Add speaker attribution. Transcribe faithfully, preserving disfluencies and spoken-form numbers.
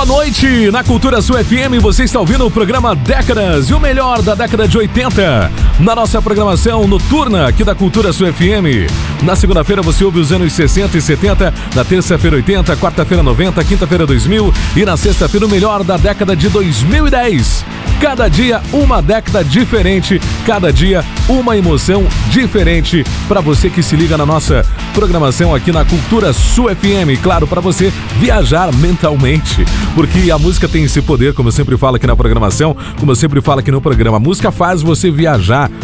Speaker 1: Boa noite, na Cultura Sul F M você está ouvindo o programa Décadas e o melhor da década de oitenta na nossa programação noturna aqui da Cultura Sul F M. Na segunda-feira você ouve os anos sessenta e setenta, na terça-feira oitenta, quarta-feira noventa, quinta-feira dois mil e na sexta-feira o melhor da década de dois mil e dez. Cada dia uma década diferente, cada dia uma emoção diferente para você que se liga na nossa programação aqui na Cultura Sul F M. Claro, para você viajar mentalmente, porque a música tem esse poder, como eu sempre falo aqui na programação, como eu sempre falo aqui no programa. A música faz você viajar